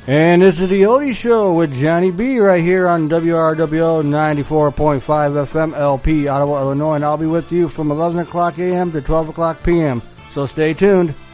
And this is the Odie Show with Johnny B right here on WRWO 94.5 FM LP, Ottawa, Illinois. And I'll be with you from 11 o'clock a.m. to 12 o'clock p.m. So stay tuned.